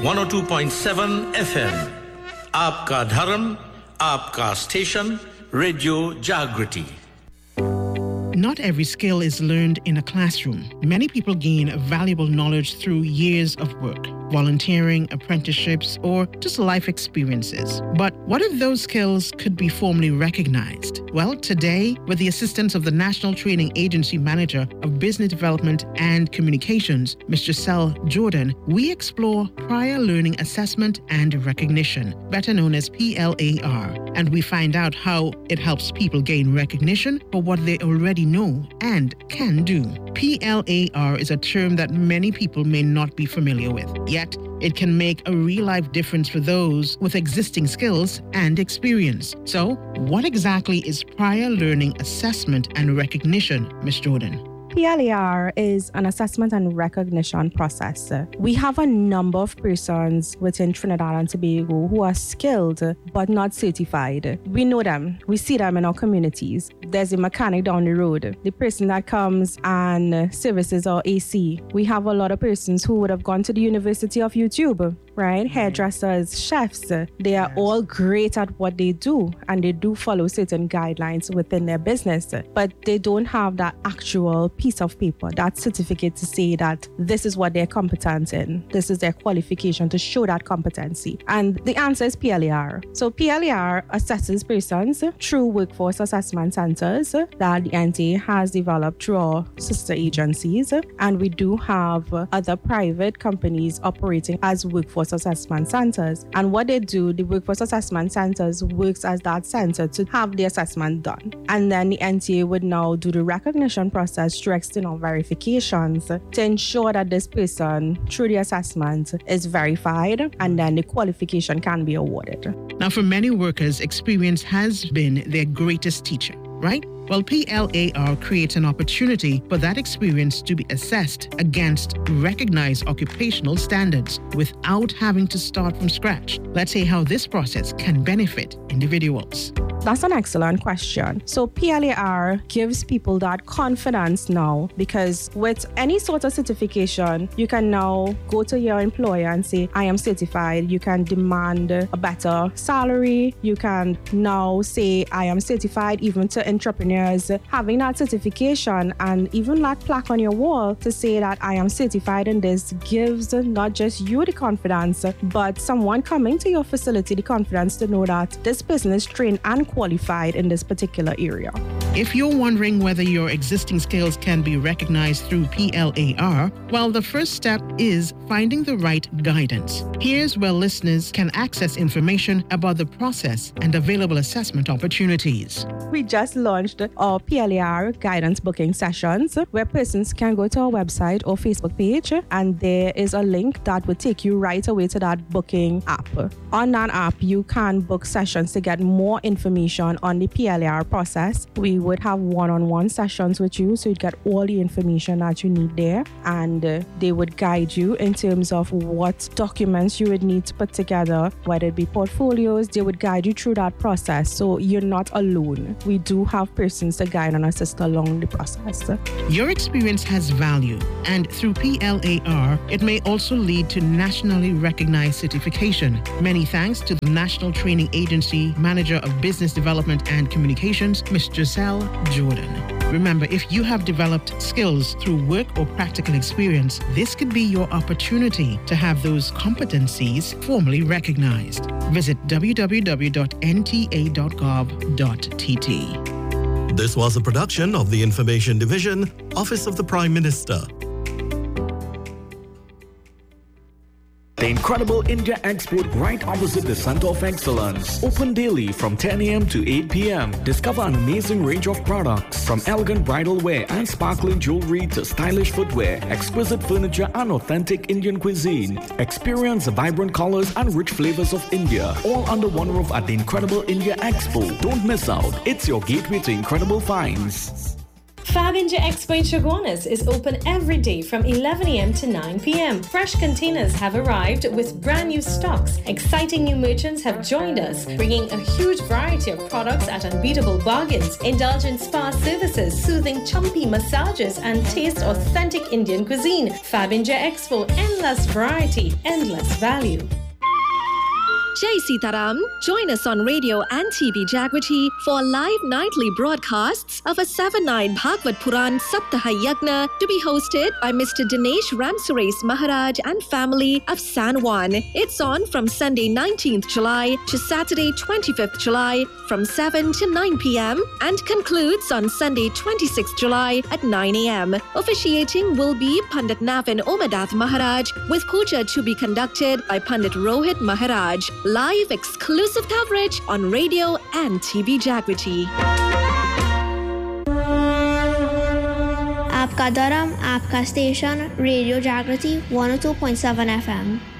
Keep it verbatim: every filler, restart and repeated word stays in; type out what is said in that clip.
one oh two point seven F M. Aapka Dharam, Aapka Station, Radio Jagriti. Not every skill is learned in a classroom. Many people gain valuable knowledge through years of work, volunteering, apprenticeships, or just life experiences. But what if those skills could be formally recognized? Well, today, with the assistance of the National Training Agency Manager of Business Development and Communications, Miz Giselle Jordan, we explore prior learning assessment and recognition, better known as P L A R, and we find out how it helps people gain recognition for what they already know and can do. P L A R is a term that many people may not be familiar with, yet it can make a real-life difference for those with existing skills and experience. So, what exactly is prior learning assessment and recognition, Miz Jordan? P L A R is an assessment and recognition process. We have a number of persons within Trinidad and Tobago who are skilled but not certified. We know them. We see them in our communities. There's a mechanic down the road, the person that comes and services our A C. We have a lot of persons who would have gone to the University of YouTube, right? Hairdressers, chefs. They are yes. all great at what they do, and they do follow certain guidelines within their business, but they don't have that actual piece of paper, that certificate to say that this is what they're competent in. This is their qualification to show that competency. And the answer is P L A R. So P L A R assesses persons through workforce assessment centers that the N T A has developed through our sister agencies. And we do have other private companies operating as workforce assessment centers. And what they do, the workforce assessment centers works as that center to have the assessment done. And then the N T A would now do the recognition process through external verifications to ensure that this person, through the assessment, is verified, and then the qualification can be awarded. Now, for many workers, experience has been their greatest teacher, right? Well, P L A R creates an opportunity for that experience to be assessed against recognized occupational standards without having to start from scratch. Let's see how this process can benefit individuals. That's an excellent question. So P L A R gives people that confidence now, because with any sort of certification, you can now go to your employer and say, I am certified. You can demand a better salary. You can now say, I am certified, even to entrepreneurs. Having that certification and even that plaque on your wall to say that I am certified in this gives not just you the confidence, but someone coming to your facility the confidence to know that this person is trained and qualified in this particular area. If you're wondering whether your existing skills can be recognized through P L A R, well, the first step is finding the right guidance. Here's where listeners can access information about the process and available assessment opportunities. We just launched our P L A R guidance booking sessions, where persons can go to our website or Facebook page, and there is a link that will take you right away to that booking app. On that app, you can book sessions to get more information on the P L A R process. We would have one-on-one sessions with you, so you'd get all the information that you need there, and uh, they would guide you in terms of what documents you would need to put together, whether it be portfolios. They would guide you through that process, so you're not alone. We do have persons to guide and assist along the process. Your experience has value, and through P L A R, it may also lead to nationally recognized certification. Many thanks to the National Training Agency Manager of Business Development and Communications, Miz Giselle Jordan. Remember, if you have developed skills through work or practical experience, this could be your opportunity to have those competencies formally recognized. Visit w w w dot n t a dot gov dot t t. This was a production of the Information Division, Office of the Prime Minister. The Incredible India Expo right opposite the Center of Excellence. Open daily from ten a.m. to eight p.m. Discover an amazing range of products, from elegant bridal wear and sparkling jewelry to stylish footwear, exquisite furniture and authentic Indian cuisine. Experience the vibrant colors and rich flavors of India, all under one roof at the Incredible India Expo. Don't miss out. It's your gateway to incredible finds. Fabinja Expo in Chaguanas is open every day from eleven a.m. to nine p.m. Fresh containers have arrived with brand new stocks. Exciting new merchants have joined us, bringing a huge variety of products at unbeatable bargains. Indulge in spa services, soothing chumpy massages, and taste authentic Indian cuisine. Fabinja Expo, endless variety, endless value. Jai Sitaram, join us on radio and T V Jagriti for live nightly broadcasts of a seven nine Bhagavad Puran Saptaha Yagna to be hosted by Mister Dinesh Ramsurais Maharaj and family of San Juan. It's on from Sunday nineteenth July to Saturday twenty-fifth July from seven to nine p.m. and concludes on Sunday twenty-sixth July at nine a.m. Officiating will be Pandit Navin Omadath Maharaj with puja to be conducted by Pandit Rohit Maharaj. Live exclusive coverage on radio and T V Jagriti. आपका धर्म आपका station radio जागृति one oh two point seven F M.